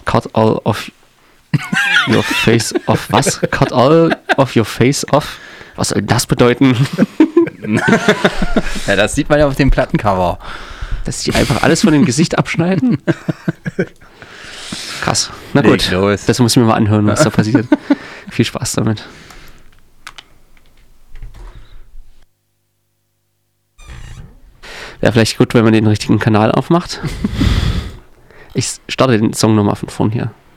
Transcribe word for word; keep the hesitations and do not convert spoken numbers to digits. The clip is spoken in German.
cut all of your face off. Was? Cut all of your face off? Was soll das bedeuten? Ja, das sieht man ja auf dem Plattencover. Dass die einfach alles von dem Gesicht abschneiden? Krass. Na gut, Leg los. das muss ich mir mal anhören, was da passiert. Viel Spaß damit. Wäre vielleicht gut, wenn man den richtigen Kanal aufmacht. Ich starte den Song nochmal von vorn hier.